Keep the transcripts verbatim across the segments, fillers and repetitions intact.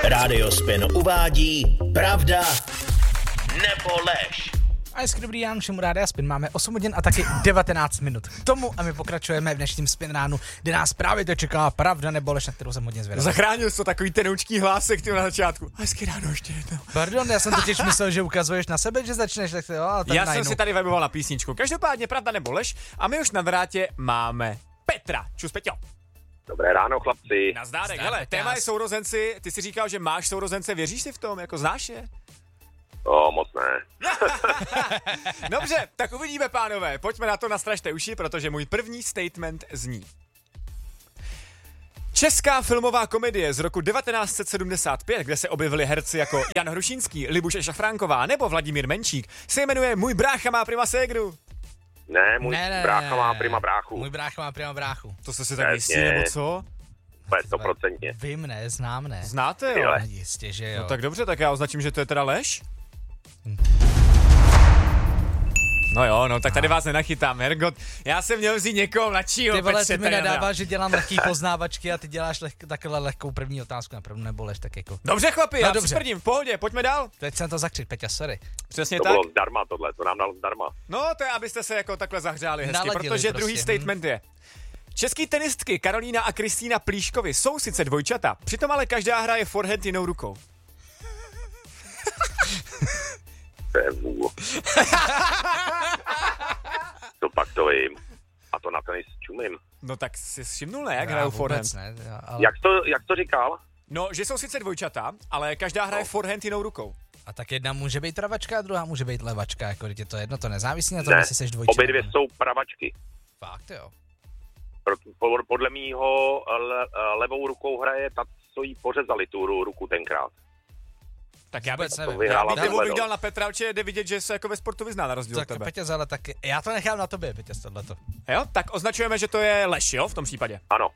Rádio Spin uvádí Pravda nebo lež. A hezky dobrý den všemu Rádia Spin. Máme osm hodin a taky devatenáct minut k tomu a my pokračujeme v dnešním Spin ránu, kde nás právě to čeká Pravda nebo lež, na kterou jsem hodně zvědavý. Zachránil jsi to takový tenoučký hlásek ty na začátku. Hezky ráno ještě jednou. Pardon, já jsem totiž myslel, že ukazuješ na sebe, že začneš, tak jo, ale Já jsem si tady veboval na písničku. Každopádně Pravda nebo lež a my už na vrátě máme Petra. Čus, Peťo. Dobré ráno, chlapci. Nazdárek, hele, téma je sourozenci. Ty jsi říkal, že máš sourozence, věříš si v tom, jako znáš je? O, moc ne. Dobře, tak uvidíme, pánové. Pojďme na to, nastražte uši, protože můj první statement zní. Česká filmová komedie z roku devatenáct set sedmdesát pět, kde se objevili herci jako Jan Hrušínský, Libuše Šafránková nebo Vladimír Menčík, se jmenuje Můj brácha má prima ségru. Ne, můj Ne, ne, brácha ne, má ne. prima bráchu. Můj brácha má prima bráchu. To jste si tak jistí, Jasně. nebo co? To je stoprocentně. Vím, ne, znám, ne. Znáte, jo? Tyhle. Jistě, že jo. No tak dobře, tak já označím, že to je teda lež. No jo, no tak tady vás nenachytám, Hergot. Já jsem měl vzít někoho mladšího, Ty vole, Petře, ty mi tady nedá. nadáváš, že dělám lehký poznávačky a ty děláš leh, takhle lehkou první otázku na první nebo lež, tak jako. Dobře, chlapi, No já dobře. přitvrdím, v pohodě, pojďme dál. Teď jsem to zakřik, Peťa, sorry. Přesně To tak. bylo zdarma tohle, to nám dal zdarma. No, to je, abyste se jako takhle zahřáli hezky, Naladili protože prostě, druhý hm. statement je. Český tenistky Karolína a Kristýna Plíškovi jsou sice dvojčata, přitom ale každá hraje forehand jinou rukou. To je vůl. To pak to vím. A to na tenis čumím. No tak si všimnul, ne, jak Já hrajou vůbec forehand? ne, já, ale... Jak to, jak to říkal? No, že jsou sice dvojčata, ale každá hraje No. forehand jinou rukou. A tak jedna může být pravačka a druhá může být levačka, jako je to jedno, to nezávisí na tom, Ne, jestli seš dvojčata. obě dvě jsou pravačky. Fakt jo. Pro- Podle mýho le, levou rukou hraje ta, co jí pořezali tu ru- ruku tenkrát. Tak já bych, Vůbec nevím. to vyhrála já bych tohle, bych no. dal na Petra, určitě jde vidět, že se jako ve sportu vyzná na rozdíl od Tak tebe. Peťa, ale tak já to nechám na tobě, Peťa, tohleto. Jo, tak označujeme, že to je lež, jo, v tom případě. Ano.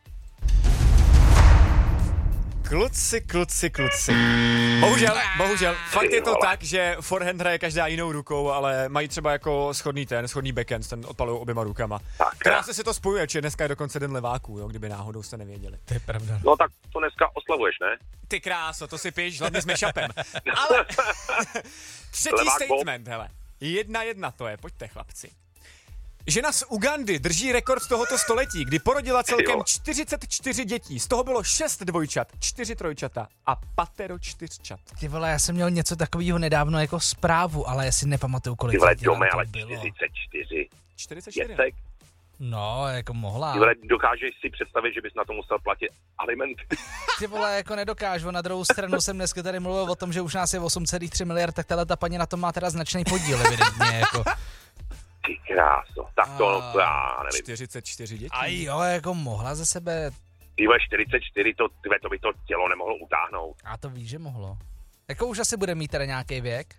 Kluci, kluci, kluci. Bohužel, bohužel, fakt je to tak, že forehand hraje každá jinou rukou, ale mají třeba jako shodný ten, shodný backhand, ten odpalují oběma rukama. Tak. Krásně se to spojuje, či dneska je dokonce den leváků, jo, kdyby náhodou jste nevěděli. To je pravda. No tak to dneska oslavuješ, ne? Ty kráso, to si píš, hlavně s mashupem. Ale třetí Levák statement, hele. Jedna jedna to je, pojďte chlapci. Žena z Ugandy drží rekord tohoto století, kdy porodila celkem Jo. čtyřicet čtyři dětí. Z toho bylo šest dvojčat, čtyři trojčata a patero čtyřčat. Ty vole, já jsem měl něco takového nedávno jako zprávu, ale já si nepamatuju, kolik Ty vole, dětí nám dome, to ale bylo. čtyřicet čtyři. čtyřicet čtyři. Dětek. No, jako mohla. Ty vole, dokážeš si představit, že bys na to musel platit alimenty? Ty vole, jako nedokážu. Na druhou stranu jsem dneska tady mluvil o tom, že už nás je osm celá tři miliard, tak tahle ta paní na tom má teda značný podíl, evidentně, jako. Ty kráso, tak to, A- to já nevím. čtyřicet čtyři dětí. A jo, jako mohla ze sebe, Ty vole, čtyřicet čtyři, to, ty vole, to by to tělo nemohlo utáhnout. a to víš, že mohlo. Jako už asi bude mít teda nějaký věk.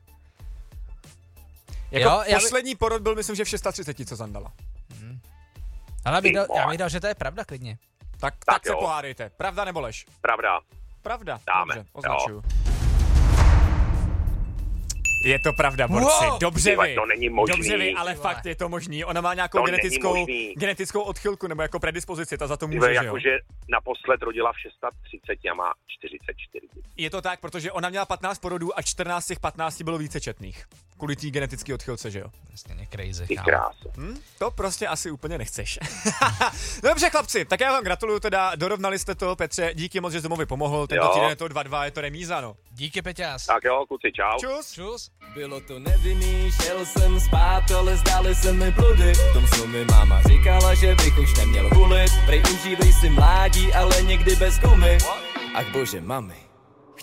Jako Jo, já by- poslední porod byl, myslím, že v třiceti šesti, co Zandala. Ale já bych Ty dal, já vole. bych dal, že to je pravda klidně. Tak, tak, Tak tak se jo. pohádejte. Pravda nebo lež? Pravda. Pravda. Dáme, Dobře, jo. označuju. Je to pravda, borci. Wow. Dobře Ty vole, vy. to není možný. Dobře vy, ale Ty vole. fakt je to možný. Ona má nějakou To není genetickou, možný. genetickou odchylku nebo jako predispozici, ta za to Ty může, vole, že jo? jakože naposled rodila v třiceti šesti a má čtyřicet čtyři dětí. Je to tak, protože ona měla patnáct porodů a čtrnáct z těch patnácti bylo vícečetných. Kvůli té genetické odchylce, že jo? Vlastně crazy. Ty kámo. kráso. Hm? To prostě asi úplně nechceš. Dobře, chlapci, tak já vám gratuluju teda, dorovnali jste to, Petře, díky moc, že jsi domovi pomohl, tento Jo. týden je to dva dva, je to remíza, no. Díky, Peťas. Tak jo, kluci, čau. Čus. Čus. Bylo to nevinný, šel jsem spát, ale zdály se mi bludy. V tom snu mi máma říkala, že bych už neměl hulit. Prej užívej si mládí, ale někdy bez gumy. Ach bože, mami.